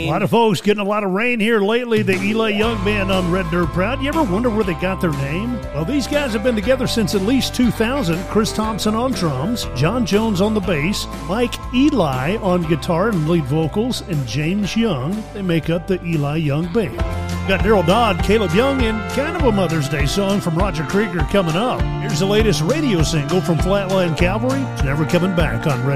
A lot of folks getting a lot of rain here lately. The Eli Young Band on Red Dirt Proud. You ever wonder where they got their name? Well, these guys have been together since at least 2000. Chris Thompson on drums, John Jones on the bass, Mike Eli on guitar and lead vocals, and James Young. They make up the Eli Young Band. Got Daryl Dodd, Caleb Young, and kind of a Mother's Day song from Roger Krieger coming up. Here's the latest radio single from Flatline Cavalry. It's Never Coming Back on Red